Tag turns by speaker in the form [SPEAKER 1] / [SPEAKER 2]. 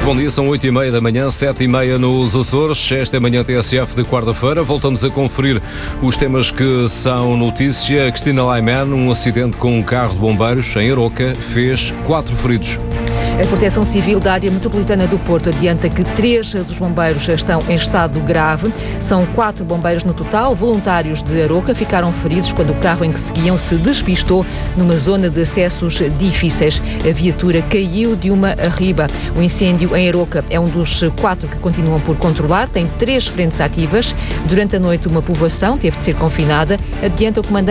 [SPEAKER 1] bom dia, são 8h30 da manhã, 7h30 nos Açores. Esta é a manhã TSF de quarta-feira. Voltamos a conferir os temas que são notícia. Cristina Laiman, um acidente com um carro de bombeiros em Aroca, fez 4 feridos.
[SPEAKER 2] A Proteção Civil da área metropolitana do Porto adianta que 3 dos bombeiros estão em estado grave. São 4 bombeiros no total. Voluntários de Aroca ficaram feridos quando o carro em que seguiam se despistou numa zona de acessos difíceis. A viatura caiu de uma arriba. O incêndio em Aroca é um dos 4 que continuam por controlar. Tem 3 frentes ativas. Durante a noite, uma povoação teve de ser confinada. Adianta o comandante